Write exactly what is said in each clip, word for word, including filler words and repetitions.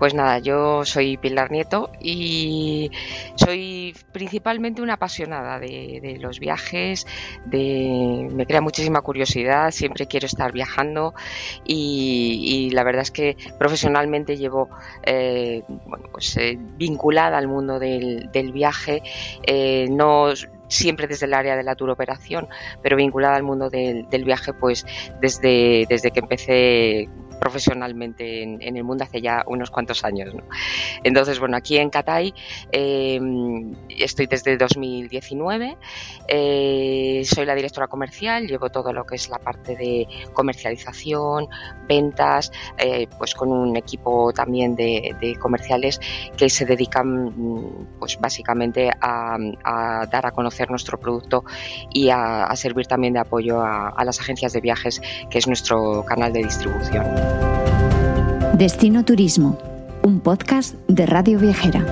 Pues nada, yo soy Pilar Nieto y soy principalmente una apasionada de, de los viajes, de, me crea muchísima curiosidad, siempre quiero estar viajando y, y la verdad es que profesionalmente llevo eh, bueno, pues, eh, vinculada al mundo del, del viaje, eh, no siempre desde el área de la turoperación, pero vinculada al mundo del, del viaje pues desde, desde que empecé profesionalmente en, en el mundo hace ya unos cuantos años, ¿no? Entonces, bueno, aquí en Cathay eh, estoy desde dos mil diecinueve, eh, soy la directora comercial, llevo todo lo que es la parte de comercialización, ventas, eh, pues con un equipo también de, de comerciales que se dedican pues básicamente a, a dar a conocer nuestro producto y a, a servir también de apoyo a, a las agencias de viajes, que es nuestro canal de distribución. Destino Turismo, un podcast de Radio Viajera.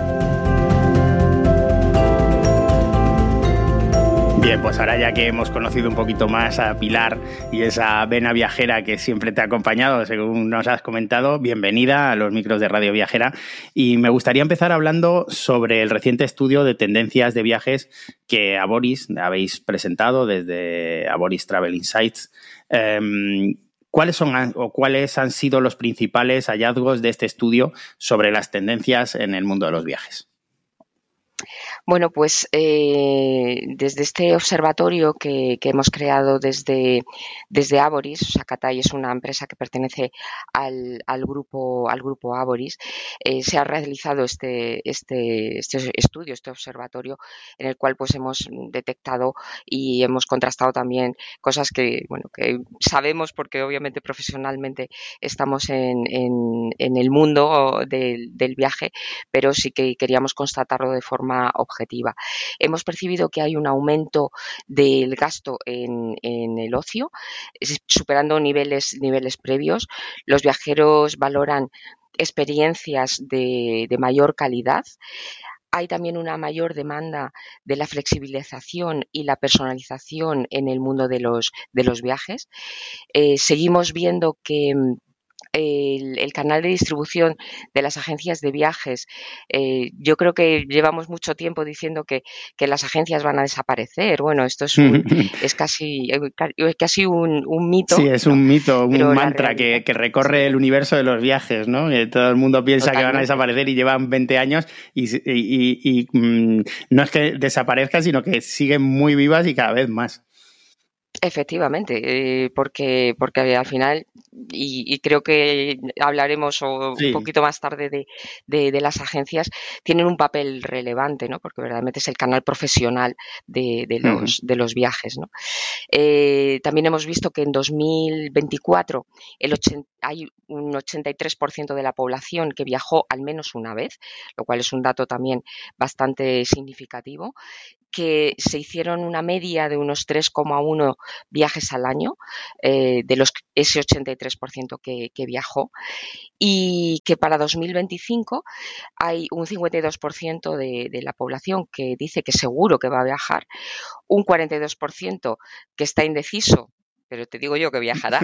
Bien, pues ahora ya que hemos conocido un poquito más a Pilar y esa vena viajera que siempre te ha acompañado, según nos has comentado, bienvenida a los micros de Radio Viajera. Y me gustaría empezar hablando sobre el reciente estudio de tendencias de viajes que Aboris habéis presentado desde Aboris Travel Insights. Eh, ¿Cuáles son o cuáles han sido los principales hallazgos de este estudio sobre las tendencias en el mundo de los viajes? Bueno, pues eh, desde este observatorio que, que hemos creado desde, desde Aboris, o sea, Cathay es una empresa que pertenece al, al grupo al grupo Aboris, eh, se ha realizado este, este, este estudio, este observatorio, en el cual pues hemos detectado y hemos contrastado también cosas que, bueno, que sabemos porque obviamente profesionalmente estamos en, en, en el mundo del, del viaje, pero sí que queríamos constatarlo de forma objetiva. Hemos percibido que hay un aumento del gasto en, en el ocio, superando niveles, niveles previos. Los viajeros valoran experiencias de, de mayor calidad. Hay también una mayor demanda de la flexibilización y la personalización en el mundo de los, de los viajes. Eh, seguimos viendo que El, el canal de distribución de las agencias de viajes, eh, yo creo que llevamos mucho tiempo diciendo que, que las agencias van a desaparecer. Bueno, esto es un es casi, casi un, un mito. Sí, es ¿no? un mito, un Pero mantra que, que recorre sí. el universo de los viajes, ¿no? Que todo el mundo piensa Totalmente. que van a desaparecer y llevan veinte años y, y, y, y mmm, no es que desaparezcan, sino que siguen muy vivas y cada vez más. Efectivamente, eh, porque, porque al final, y, y creo que hablaremos o sí. un poquito más tarde de, de, de las agencias, tienen un papel relevante, ¿no? Porque verdaderamente es el canal profesional de, de, los, uh-huh. de los viajes, ¿no? Eh, también hemos visto que en dos mil veinticuatro el ochenta, hay un ochenta y tres por ciento de la población que viajó al menos una vez, lo cual es un dato también bastante significativo, que se hicieron una media de unos tres coma uno viajes al año, eh, de los ese ochenta y tres por ciento que, que viajó, y que para dos mil veinticinco hay un cincuenta y dos por ciento de, de la población que dice que seguro que va a viajar, un cuarenta y dos por ciento que está indeciso, pero te digo yo que viajará,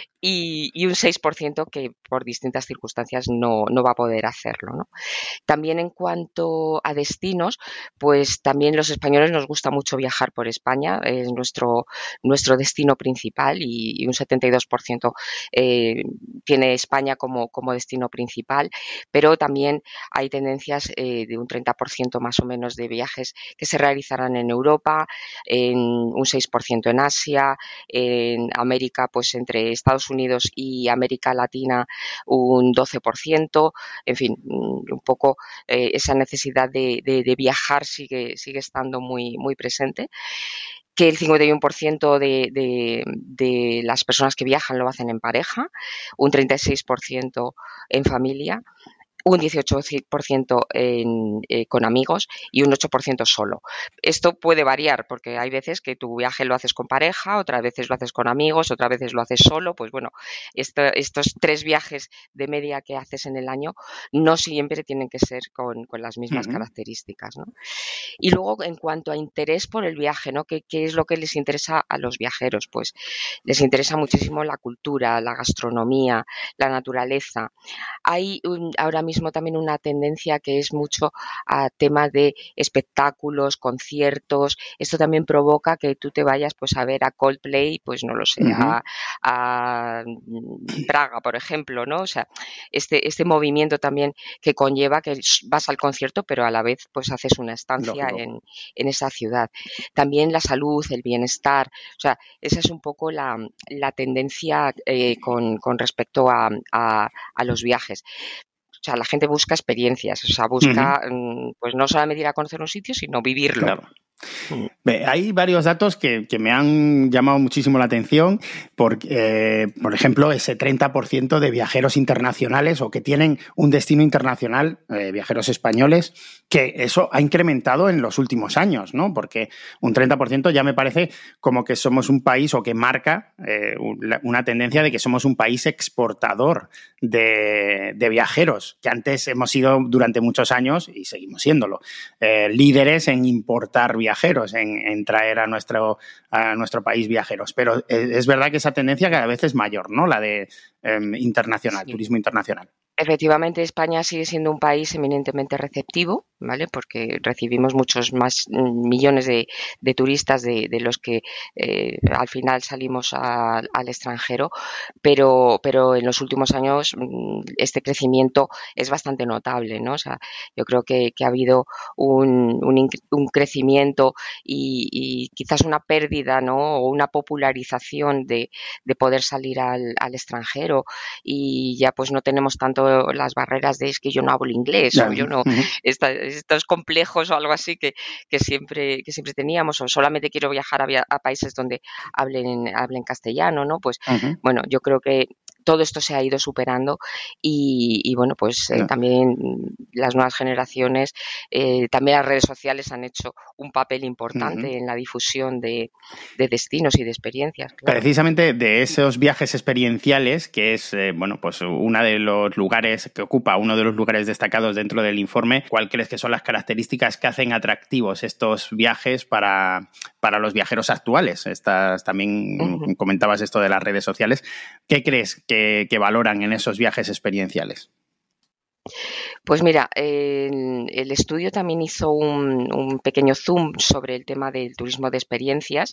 y, y un seis por ciento que por distintas circunstancias no, no va a poder hacerlo, ¿no? También en cuanto a destinos, pues también los españoles nos gusta mucho viajar por España, es nuestro, nuestro destino principal y, y un setenta y dos por ciento eh, tiene España como, como destino principal, pero también hay tendencias eh, de un treinta por ciento más o menos de viajes que se realizarán en Europa, en un seis por ciento en Asia, en América, pues entre Estados Unidos y América Latina un doce por ciento, en fin, un poco eh, esa necesidad de, de, de viajar sigue, sigue estando muy, muy presente, que el cincuenta y uno por ciento de, de, de las personas que viajan lo hacen en pareja, un treinta y seis por ciento en familia, un dieciocho por ciento en, eh, con amigos y un ocho por ciento solo. Esto puede variar porque hay veces que tu viaje lo haces con pareja, otras veces lo haces con amigos, otras veces lo haces solo. Pues bueno, esto, estos tres viajes de media que haces en el año no siempre tienen que ser con, con las mismas uh-huh. características, ¿no? Y luego, en cuanto a interés por el viaje, ¿no? ¿Qué, qué es lo que les interesa a los viajeros? Pues les interesa muchísimo la cultura, la gastronomía, la naturaleza. Hay un, ahora mismo mismo también una tendencia que es mucho a temas de espectáculos, conciertos. Esto también provoca que tú te vayas pues a ver a Coldplay, pues no lo sé, uh-huh. a, a Praga, por ejemplo, ¿no? O sea, este, este movimiento también que conlleva que vas al concierto, pero a la vez pues haces una estancia en, en esa ciudad. También la salud, el bienestar, o sea, esa es un poco la, la tendencia eh, con, con respecto a, a, a los viajes. O sea, la gente busca experiencias, o sea, busca uh-huh. pues no solamente ir a conocer un sitio, sino vivirlo. Claro. Hay varios datos que, que me han llamado muchísimo la atención, porque, eh, por ejemplo, ese treinta por ciento de viajeros internacionales o que tienen un destino internacional, eh, viajeros españoles, que eso ha incrementado en los últimos años, ¿no? Porque un treinta por ciento ya me parece como que somos un país o que marca eh, una tendencia de que somos un país exportador de, de viajeros, que antes hemos sido durante muchos años, y seguimos siéndolo, eh, líderes en importar viajeros. viajeros, en, en traer a nuestro, a nuestro país viajeros. Pero es verdad que esa tendencia cada vez es mayor, ¿no? La de eh, internacional, sí. Turismo internacional. Efectivamente, España sigue siendo un país eminentemente receptivo, ¿vale? Porque recibimos muchos más millones de, de turistas de, de los que eh, al final salimos a, al extranjero, pero, pero en los últimos años este crecimiento es bastante notable, ¿no? O sea, yo creo que, que ha habido un, un, un crecimiento y, y quizás una pérdida, ¿no? O una popularización de, de poder salir al, al extranjero, y ya pues no tenemos tanto las barreras de es que yo no hablo inglés yeah. o yo no, uh-huh. esta, estos complejos o algo así que, que, siempre, que siempre teníamos, o solamente quiero viajar a, a países donde hablen, hablen castellano, ¿no? Pues uh-huh. bueno, yo creo que todo esto se ha ido superando y, y bueno, pues eh, yeah. también las nuevas generaciones, eh, también las redes sociales han hecho un papel importante uh-huh. en la difusión de, de destinos y de experiencias. Claro. Precisamente de esos viajes experienciales, que es, eh, bueno, pues uno de los lugares que ocupa, uno de los lugares destacados dentro del informe, ¿cuál crees que son las características que hacen atractivos estos viajes para, para los viajeros actuales? Estas, también uh-huh. comentabas esto de las redes sociales. ¿Qué crees que, que valoran en esos viajes experienciales? Pues mira, eh, el estudio también hizo un, un pequeño zoom sobre el tema del turismo de experiencias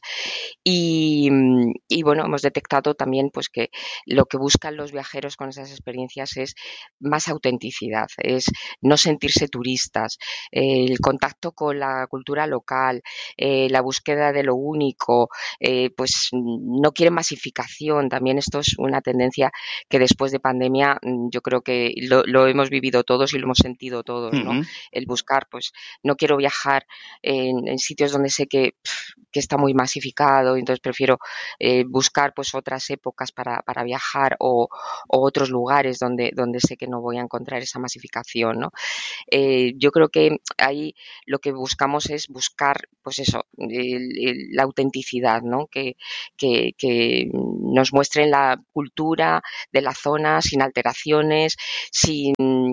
y, y bueno, hemos detectado también pues que lo que buscan los viajeros con esas experiencias es más autenticidad, es no sentirse turistas, eh, el contacto con la cultura local, eh, la búsqueda de lo único, eh, pues no quieren masificación. También esto es una tendencia que después de pandemia yo creo que lo, lo hemos vivido todos y lo hemos sentido todos, ¿no? Uh-huh. El buscar, pues no quiero viajar en, en sitios donde sé que, pff, que está muy masificado, entonces prefiero eh, buscar pues otras épocas para, para viajar o, o otros lugares donde, donde sé que no voy a encontrar esa masificación, ¿no? Eh, yo creo que ahí lo que buscamos es buscar, pues eso, el, el, la autenticidad, ¿no? Que, que, que nos muestren la cultura de la zona sin alteraciones, sin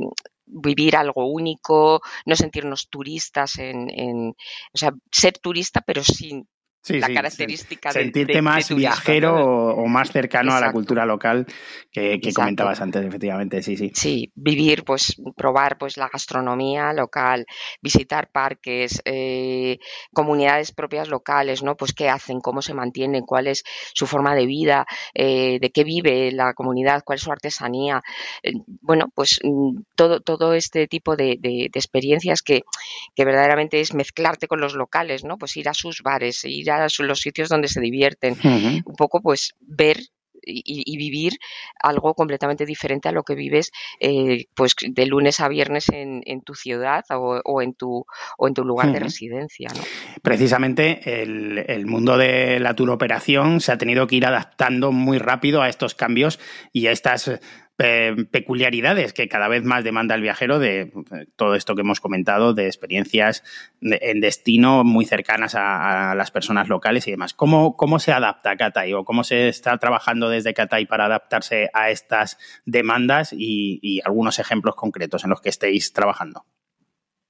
vivir algo único, no sentirnos turistas en, en o sea, ser turista pero sin Sí, la sí, característica sentirte de, de, más de turista, viajero, ¿no? o, o más cercano Exacto. a la cultura local que, que comentabas antes, efectivamente, sí, sí. Sí, vivir, pues probar pues la gastronomía local, visitar parques, eh, comunidades propias locales, ¿no? Pues qué hacen, cómo se mantienen, cuál es su forma de vida, eh, de qué vive la comunidad, cuál es su artesanía. Eh, bueno, pues todo, todo este tipo de, de, de experiencias que, que verdaderamente es mezclarte con los locales, ¿no? Pues ir a sus bares, ir a los sitios donde se divierten, uh-huh. un poco pues ver y, y vivir algo completamente diferente a lo que vives eh, pues de lunes a viernes en, en tu ciudad o, o en tu o en tu lugar uh-huh. de residencia, ¿no? Precisamente el, el mundo de la turoperación se ha tenido que ir adaptando muy rápido a estos cambios y a estas Eh, peculiaridades que cada vez más demanda el viajero, de eh, todo esto que hemos comentado, de experiencias de, en destino muy cercanas a, a las personas locales y demás. ¿Cómo, cómo se adapta Cathay o cómo se está trabajando desde Cathay para adaptarse a estas demandas y, y algunos ejemplos concretos en los que estéis trabajando?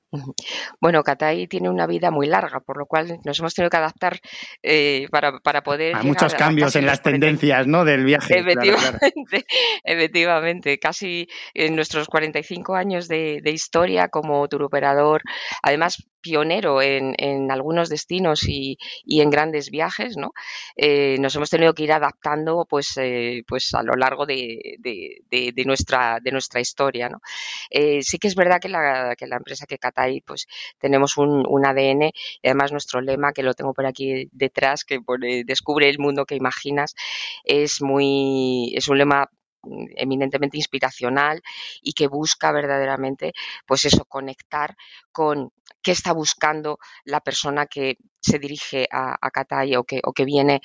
Bueno, Catay tiene una vida muy larga, por lo cual nos hemos tenido que adaptar eh, para, para poder Hay llegar muchos cambios a en las tendencias, ¿no?, del viaje. Efectivamente, Claro, claro. efectivamente. Casi en nuestros cuarenta y cinco años de, de historia como turoperador, además pionero en, en algunos destinos y, y en grandes viajes, ¿no? Eh, nos hemos tenido que ir adaptando pues, eh, pues a lo largo de, de, de, de nuestra, de nuestra historia, ¿no? Eh, sí que es verdad que la, que la empresa que Catay, pues tenemos un, un A D N y además nuestro lema, que lo tengo por aquí detrás, que pone descubre el mundo que imaginas, es muy, es un lema eminentemente inspiracional y que busca verdaderamente, pues eso, conectar con qué está buscando la persona que se dirige a, a Catay o que, o que viene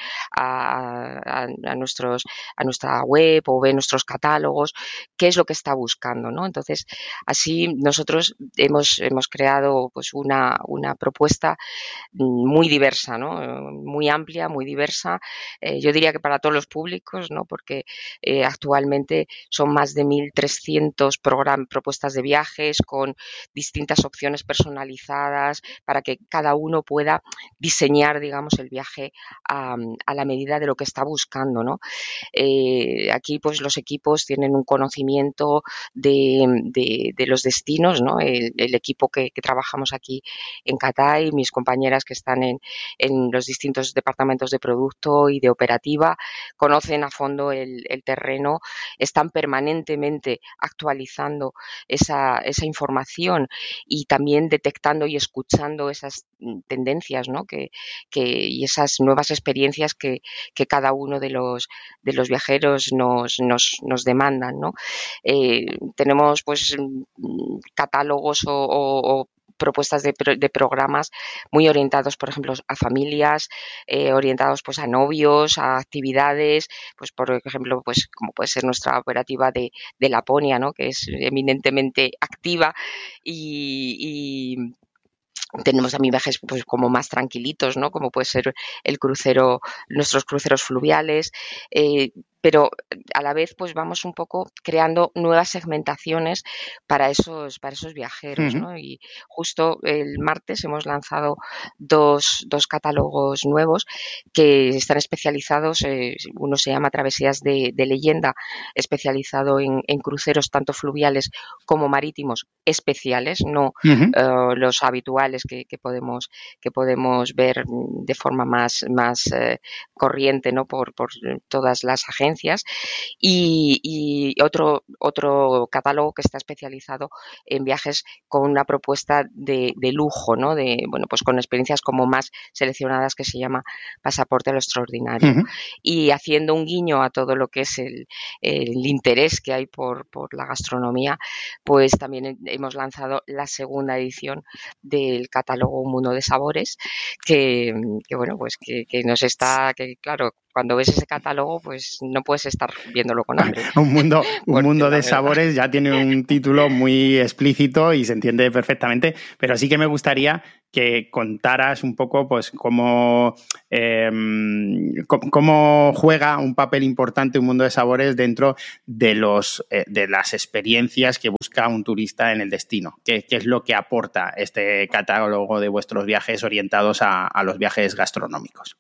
a, a, a, nuestros, a nuestra web o ve nuestros catálogos, qué es lo que está buscando, ¿no? Entonces, así nosotros hemos, hemos creado pues una, una propuesta muy diversa, ¿no? Muy amplia, muy diversa. Eh, yo diría que para todos los públicos, ¿no? Porque eh, actualmente son más de mil trescientas propuestas de viajes con distintas opciones personalizadas para que cada uno pueda diseñar, digamos, el viaje a, a la medida de lo que está buscando, ¿no? Eh, aquí, pues, los equipos tienen un conocimiento de, de, de los destinos, ¿no? El, el equipo que, que trabajamos aquí en Catay, mis compañeras que están en, en los distintos departamentos de producto y de operativa, conocen a fondo el, el terreno, están permanentemente actualizando esa, esa información y también detectando y escuchando esas tendencias, ¿no? que, que, y esas nuevas experiencias que, que cada uno de los, de los viajeros nos, nos, nos demandan, ¿no? Eh, tenemos pues catálogos o, o, o propuestas de, de programas muy orientados, por ejemplo, a familias, eh, orientados pues a novios, a actividades, pues por ejemplo, pues como puede ser nuestra operativa de, de Laponia, ¿no? Que es eminentemente activa y, y tenemos también viajes pues como más tranquilitos, ¿no? Como puede ser el crucero, nuestros cruceros fluviales, eh, pero a la vez pues vamos un poco creando nuevas segmentaciones para esos, para esos viajeros, Uh-huh. ¿no? Y justo el martes hemos lanzado dos, dos catálogos nuevos que están especializados, eh, uno se llama Travesías de, de Leyenda, especializado en, en cruceros tanto fluviales como marítimos especiales, no uh-huh. uh, los habituales que, que podemos que podemos ver de forma más, más eh, corriente, ¿no? por, por todas las agencias. Y, y otro, otro catálogo que está especializado en viajes con una propuesta de, de lujo, ¿no? De, bueno, pues con experiencias como más seleccionadas, que se llama Pasaporte a lo Extraordinario. Uh-huh. Y haciendo un guiño a todo lo que es el, el interés que hay por, por la gastronomía, pues también hemos lanzado la segunda edición del catálogo Un Mundo de Sabores, que, que bueno, pues que, que nos está, que claro, cuando ves ese catálogo, pues no puedes estar viéndolo con hambre. Un mundo, un mundo de sabores ya tiene un título muy explícito y se entiende perfectamente, pero sí que me gustaría que contaras un poco pues cómo, eh, cómo juega un papel importante Un Mundo de Sabores dentro de, los, eh, de las experiencias que busca un turista en el destino. ¿Qué, qué es lo que aporta este catálogo de vuestros viajes orientados a, a los viajes gastronómicos?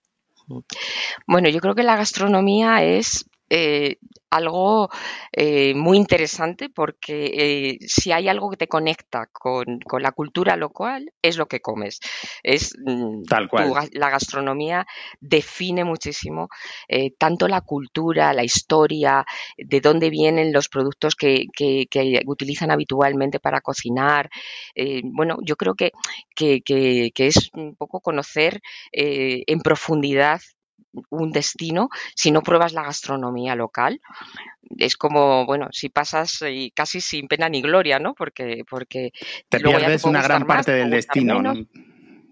Bueno, yo creo que la gastronomía es eh, algo eh, muy interesante porque eh, si hay algo que te conecta con, con la cultura local es lo que comes. Es Tal cual. Tu, la gastronomía define muchísimo eh, tanto la cultura, la historia, de dónde vienen los productos que, que, que utilizan habitualmente para cocinar. Eh, bueno, yo creo que, que, que, que es un poco conocer eh, en profundidad un destino si no pruebas la gastronomía local. Es como, bueno, si pasas y casi sin pena ni gloria, ¿no? Porque, porque te luego pierdes ya te una gran más, parte del destino, menos, ¿no?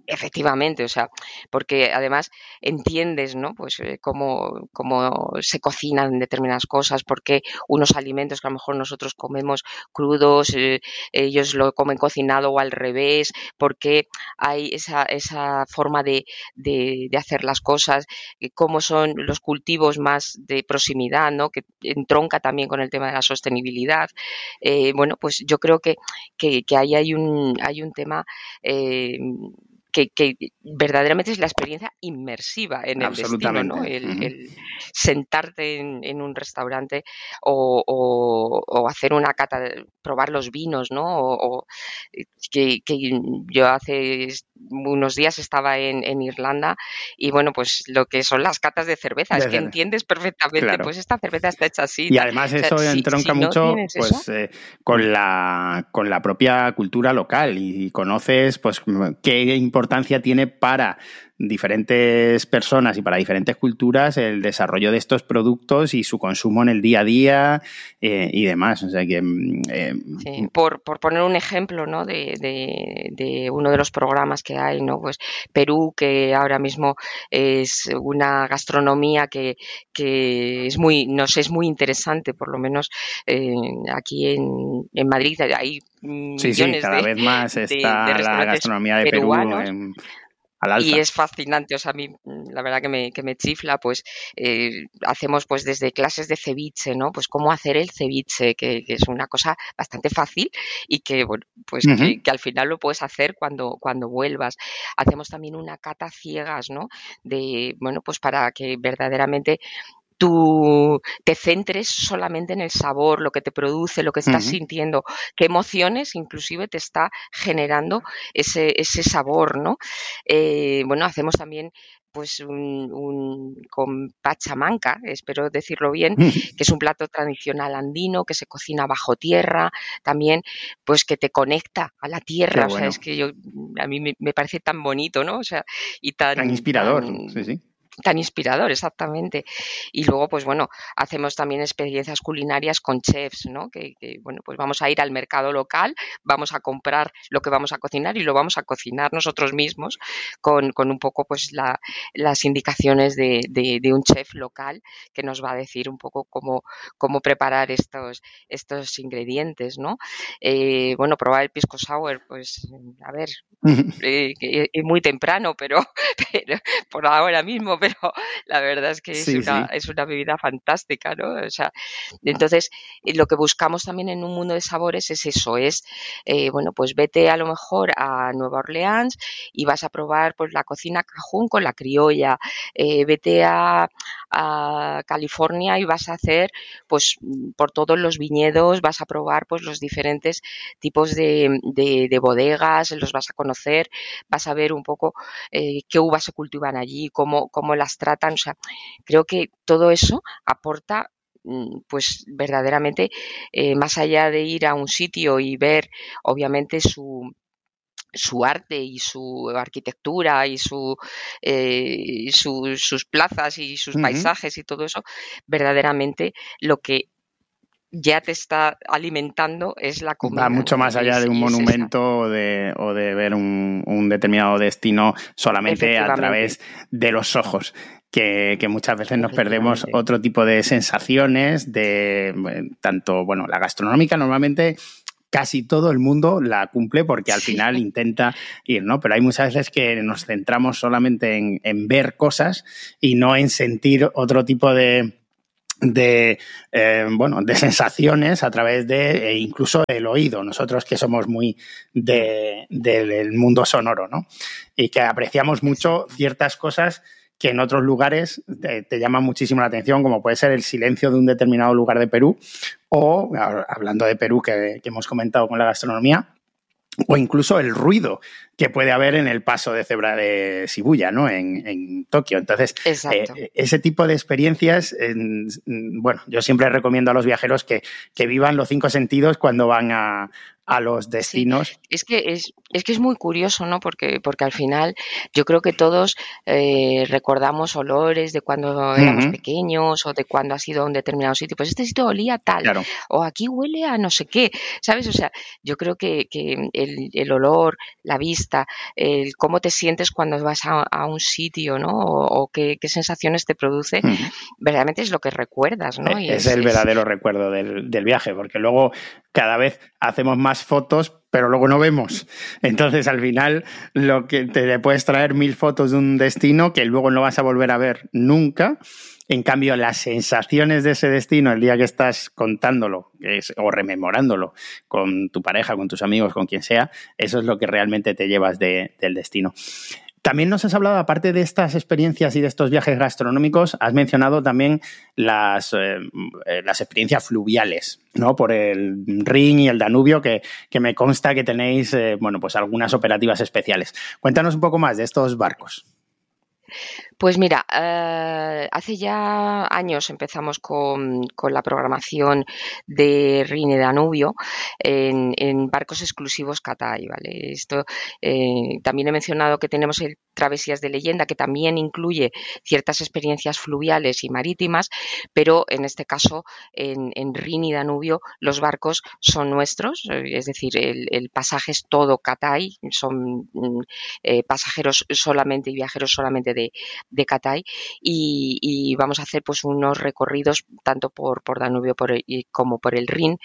Efectivamente, o sea, porque además entiendes, ¿no? Pues eh, cómo, cómo se cocinan determinadas cosas, porque unos alimentos que a lo mejor nosotros comemos crudos, eh, ellos lo comen cocinado o al revés, porque hay esa, esa forma de, de, de hacer las cosas, eh, cómo son los cultivos más de proximidad, ¿no? Que entronca también con el tema de la sostenibilidad. Eh, bueno, pues yo creo que, que, que ahí hay un, hay un tema eh, Que, que verdaderamente es la experiencia inmersiva en el destino, ¿no? El, uh-huh. el sentarte en, en un restaurante o, o, o hacer una cata, probar los vinos, ¿no? O, o que, que yo hace unos días estaba en, en Irlanda y bueno, pues lo que son las catas de cerveza, de es que cerveza. Entiendes perfectamente, claro. Pues esta cerveza está hecha así. Y además o sea, eso si, entronca si mucho no pues eh, con la con la propia cultura local y conoces pues qué importancia tiene para diferentes personas y para diferentes culturas el desarrollo de estos productos y su consumo en el día a día eh, y demás. O sea que eh, sí, por, por poner un ejemplo, ¿no? de, de, de uno de los programas que hay, ¿no? Pues Perú, que ahora mismo es una gastronomía que, que es muy, no sé, es muy interesante, por lo menos eh, aquí en, en Madrid hay millones sí, sí, cada de, vez más está de, de la gastronomía de peruanos. Perú en, al alza. Y es fascinante, o sea, a mí la verdad que me, que me chifla, pues eh, hacemos pues desde clases de ceviche, ¿no? Pues cómo hacer el ceviche, que, que es una cosa bastante fácil y que, bueno, pues uh-huh. que, que al final lo puedes hacer cuando, cuando vuelvas. Hacemos también una cata ciegas, ¿no? De, bueno, pues para que verdaderamente tú te centres solamente en el sabor, lo que te produce, lo que estás uh-huh. sintiendo, qué emociones inclusive te está generando ese, ese sabor, ¿no? Eh, bueno, hacemos también pues un, un con pachamanca, espero decirlo bien, que es un plato tradicional andino que se cocina bajo tierra, también pues que te conecta a la tierra, bueno. O sea, es que yo a mí me, me parece tan bonito, ¿no? O sea, y tan, tan inspirador, tan, sí, sí. Tan inspirador, exactamente. Y luego, pues bueno, hacemos también experiencias culinarias con chefs, ¿no? Que, que, bueno, pues vamos a ir al mercado local, vamos a comprar lo que vamos a cocinar y lo vamos a cocinar nosotros mismos con, con un poco, pues, la, las indicaciones de, de, de un chef local que nos va a decir un poco cómo, cómo preparar estos, estos ingredientes, ¿no? Eh, bueno, probar el pisco sour, pues, a ver, eh, es muy temprano, pero, pero por ahora mismo, pero la verdad es que es, sí, una, sí. es una bebida fantástica, ¿no? O sea, entonces, lo que buscamos también en un mundo de sabores es eso, es, eh, bueno, pues vete a lo mejor a Nueva Orleans y vas a probar pues la cocina cajún con la criolla, eh, vete a, a California y vas a hacer, pues, por todos los viñedos, vas a probar pues los diferentes tipos de, de, de bodegas, los vas a conocer, vas a ver un poco eh, qué uvas se cultivan allí, cómo, cómo las tratan, o sea, creo que todo eso aporta pues verdaderamente eh, más allá de ir a un sitio y ver obviamente su su arte y su arquitectura y su, eh, su sus plazas y sus uh-huh. paisajes y todo eso, verdaderamente lo que ya te está alimentando es la comida. Va mucho más allá de un monumento o de, o de ver un, un determinado destino solamente a través de los ojos. Que, que muchas veces nos perdemos otro tipo de sensaciones, de tanto, bueno, la gastronómica normalmente casi todo el mundo la cumple porque al final intenta ir, ¿no? Pero hay muchas veces que nos centramos solamente en, en ver cosas y no en sentir otro tipo de de eh, bueno de sensaciones a través de e incluso el oído, nosotros que somos muy de, de, del mundo sonoro, ¿no? Y que apreciamos mucho ciertas cosas que en otros lugares te, te llaman muchísimo la atención, como puede ser el silencio de un determinado lugar de Perú o, hablando de Perú que, que hemos comentado con la gastronomía, o incluso el ruido que puede haber en el paso de cebra de Shibuya, ¿no? En, en Tokio. Entonces, eh, ese tipo de experiencias, eh, bueno, yo siempre recomiendo a los viajeros que, que vivan los cinco sentidos cuando van a, a los destinos. Sí, es que es, es que es muy curioso, ¿no? Porque, porque al final yo creo que todos eh, recordamos olores de cuando éramos Uh-huh. pequeños o de cuando has ido a un determinado sitio. Pues este sitio olía tal, claro. o aquí huele a no sé qué, ¿sabes? O sea, yo creo que, que el, el olor, la vista, el cómo te sientes cuando vas a, a un sitio, ¿no? O, o qué, qué sensaciones te produce, uh-huh. verdaderamente es lo que recuerdas, ¿no? Y es, es el es... verdadero recuerdo del, del viaje, porque luego cada vez hacemos más fotos, pero luego no vemos. Entonces, al final, lo que te puedes traer mil fotos de un destino que luego no vas a volver a ver nunca. En cambio, las sensaciones de ese destino, el día que estás contándolo que es, o rememorándolo con tu pareja, con tus amigos, con quien sea, eso es lo que realmente te llevas de, del destino. También nos has hablado, aparte de estas experiencias y de estos viajes gastronómicos, has mencionado también las, eh, las experiencias fluviales, ¿no? Por el Rin y el Danubio, que, que me consta que tenéis, eh, bueno, pues algunas operativas especiales. Cuéntanos un poco más de estos barcos. Pues mira, eh, hace ya años empezamos con, con la programación de Rin y Danubio en, en barcos exclusivos Cathay, ¿vale? Esto eh, también he mencionado que tenemos el Travesías de Leyenda, que también incluye ciertas experiencias fluviales y marítimas, pero en este caso en, en Rin y Danubio los barcos son nuestros, es decir, el, el pasaje es todo Cathay, son eh, pasajeros solamente y viajeros solamente de de Cathay y, y vamos a hacer pues unos recorridos tanto por, por Danubio por el, como por el Rin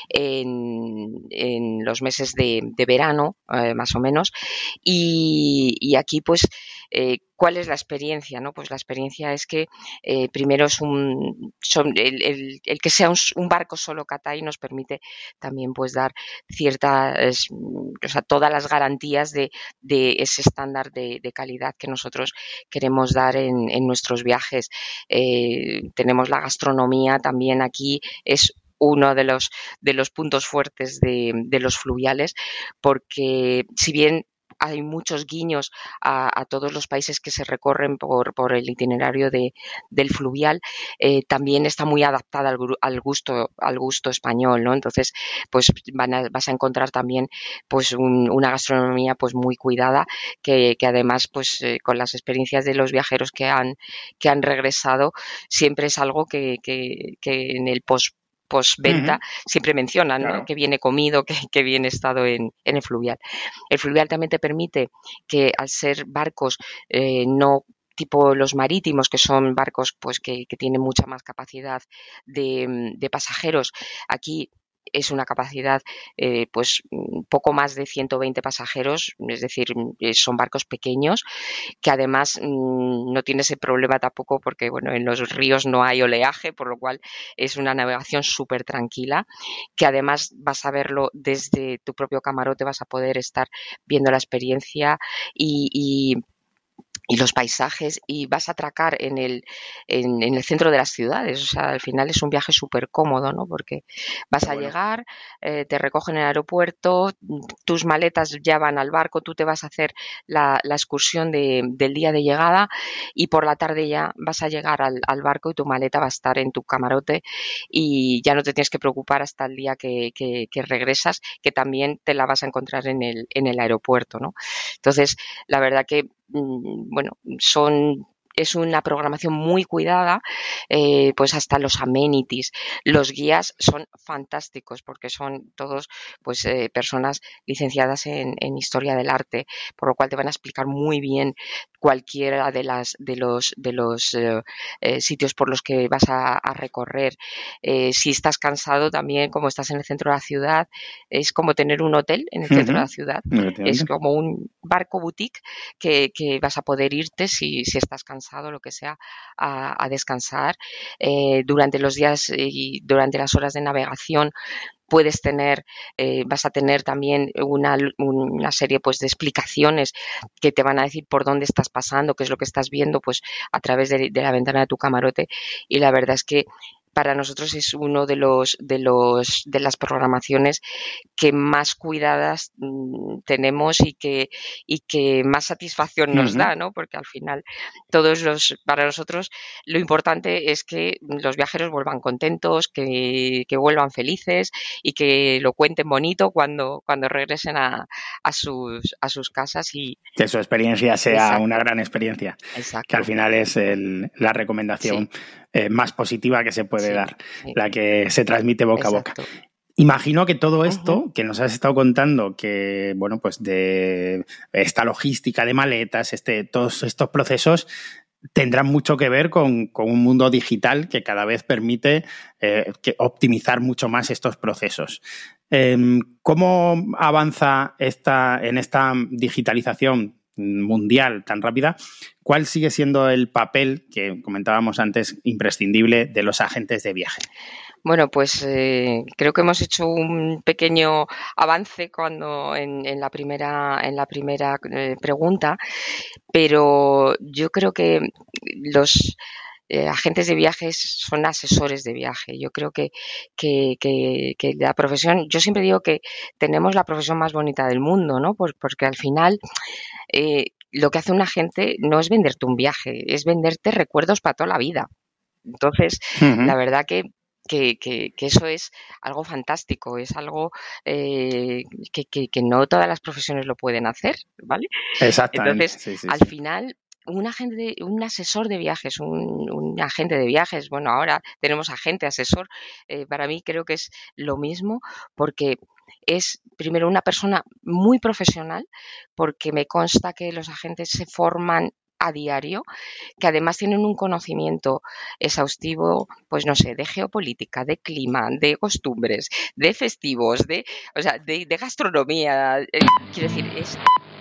en, en los meses de, de verano eh, más o menos y, y aquí pues eh, ¿cuál es la experiencia? ¿No? Pues la experiencia es que eh, primero es un son, el, el, el que sea un, un barco solo Cathay nos permite también pues dar ciertas, o sea, todas las garantías de, de ese estándar de, de calidad que nosotros queremos dar en, en nuestros viajes. Eh, tenemos la gastronomía también aquí, es uno de los, de los puntos fuertes de, de los fluviales, porque si bien hay muchos guiños a, a todos los países que se recorren por, por el itinerario de, del fluvial, eh, también está muy adaptada al, al gusto al gusto español, ¿no? Entonces, pues van a, vas a encontrar también pues un, una gastronomía pues muy cuidada, que, que además pues eh, con las experiencias de los viajeros que han que han regresado, siempre es algo que, que, que en el post postventa uh-huh. siempre mencionan, claro. ¿no? Que viene comido, que, que viene estado en, en el fluvial. El fluvial también te permite que al ser barcos eh, no tipo los marítimos, que son barcos pues que, que tienen mucha más capacidad de, de pasajeros, aquí es una capacidad eh, pues poco más de ciento veinte pasajeros, es decir, son barcos pequeños que además mmm, no tiene ese problema tampoco porque bueno, en los ríos no hay oleaje, por lo cual es una navegación súper tranquila, que además vas a verlo desde tu propio camarote, vas a poder estar viendo la experiencia y, y y los paisajes y vas a atracar en el, en, en el centro de las ciudades. O sea, al final es un viaje súper cómodo, ¿no? Porque vas a bueno. llegar, eh, te recogen en el aeropuerto, tus maletas ya van al barco, tú te vas a hacer la, la excursión de, del día de llegada y por la tarde ya vas a llegar al, al barco y tu maleta va a estar en tu camarote y ya no te tienes que preocupar hasta el día que, que, que regresas, que también te la vas a encontrar en el, en el aeropuerto, ¿no? Entonces, la verdad que bueno, son es una programación muy cuidada, eh, pues hasta los amenities. Los guías son fantásticos porque son todos pues eh, personas licenciadas en, en historia del arte, por lo cual te van a explicar muy bien cualquiera de las de los de los eh, eh, sitios por los que vas a, a recorrer. Eh, si estás cansado también, como estás en el centro de la ciudad, es como tener un hotel en el centro uh-huh. de la ciudad. Es como un barco boutique que, que vas a poder irte si, si estás cansado, lo que sea, a, a descansar. Eh, durante los días y durante las horas de navegación puedes tener, eh, vas a tener también una, una serie pues de explicaciones que te van a decir por dónde estás pasando, qué es lo que estás viendo pues a través de, de la ventana de tu camarote y la verdad es que para nosotros es uno de los de los de las programaciones que más cuidadas mmm, tenemos y que y que más satisfacción nos uh-huh. da, ¿no? Porque al final todos los para nosotros lo importante es que los viajeros vuelvan contentos, que, que vuelvan felices y que lo cuenten bonito cuando cuando regresen a, a sus a sus casas y que su experiencia sea Exacto. una gran experiencia. Exacto. Que al final es el, la recomendación sí. eh, más positiva que se puede sí, dar, sí. la que se transmite boca Exacto. a boca. Imagino que todo esto uh-huh. que nos has estado contando, que bueno, pues de esta logística de maletas, este, todos estos procesos tendrán mucho que ver con, con un mundo digital que cada vez permite eh, que optimizar mucho más estos procesos. Eh, ¿Cómo avanza esta, en esta digitalización mundial tan rápida? ¿Cuál sigue siendo el papel que comentábamos antes imprescindible de los agentes de viaje? Bueno, pues eh, creo que hemos hecho un pequeño avance cuando en, en la primera en la primera eh, pregunta, pero yo creo que los eh, agentes de viajes son asesores de viaje. Yo creo que, que, que, que la profesión, yo siempre digo que tenemos la profesión más bonita del mundo, ¿no? Pues porque al final eh, lo que hace un agente no es venderte un viaje, es venderte recuerdos para toda la vida. Entonces, uh-huh. la verdad que Que, que, que eso es algo fantástico, es algo eh, que, que, que no todas las profesiones lo pueden hacer, ¿vale? Exactamente. Entonces, sí, sí, al sí. final, un agente, un asesor de viajes, un, un agente de viajes, bueno, ahora tenemos agente, asesor, eh, para mí creo que es lo mismo porque es primero una persona muy profesional, porque me consta que los agentes se forman a diario, que además tienen un conocimiento exhaustivo, pues no sé, de geopolítica, de clima, de costumbres, de festivos, de, o sea, de, de gastronomía. Eh, quiero decir, es